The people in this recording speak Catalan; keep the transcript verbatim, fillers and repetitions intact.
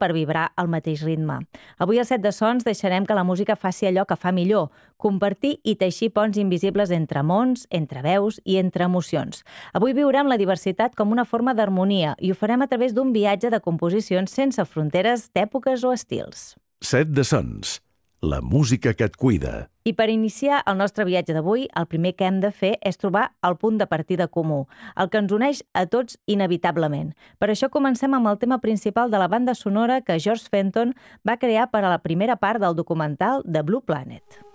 per vibrar al mateix ritme. Avui al Set de Sons deixarem que la música faci allò que fa millor, compartir i teixir ponts invisibles entre mons, entre veus i entre emocions. Avui viurem la diversitat com una forma d'harmonia i ho farem a través d'un viatge de composicions sense fronteres d'èpoques o estils. Set de Sons, la música que et cuida. I per iniciar el nostre viatge d'avui, el primer que hem de fer és trobar el punt de partida comú, el que ens uneix a tots inevitablement. Per això comencem amb el tema principal de la banda sonora que George Fenton va crear per a la primera part del documental The Blue Planet.